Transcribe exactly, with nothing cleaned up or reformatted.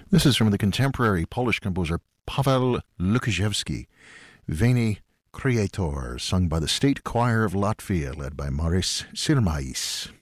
This is from the contemporary Polish composer Paweł Lukaszewski, Veni Creator, sung by the State Choir of Latvia, led by Maris Sirmais.